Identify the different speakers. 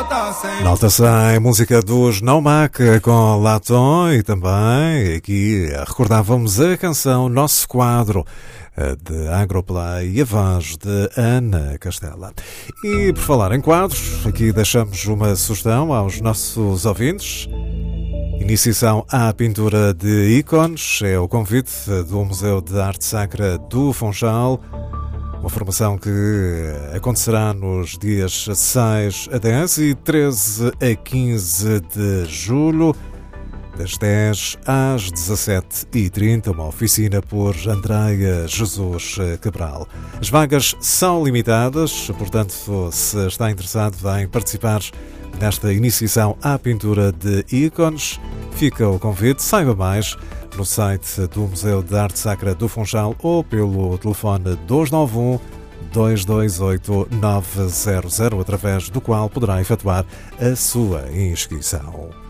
Speaker 1: Nota 100, música dos Nomac com Laton e também aqui recordávamos a canção Nosso Quadro de Agroplay e a voz de Ana Castela. E por falar em quadros, aqui deixamos uma sugestão aos nossos ouvintes. Iniciação à pintura de ícones é o convite do Museu de Arte Sacra do Funchal. Uma formação que acontecerá nos dias 6 a 10 e 13 a 15 de julho, das 10 às 17h30, uma oficina por Andreia Jesus Cabral. As vagas são limitadas, portanto, se está interessado em participar nesta iniciação à pintura de ícones, fica o convite. Saiba mais no site do Museu de Arte Sacra do Funchal ou pelo telefone 291 228 900, através do qual poderá efetuar a sua inscrição.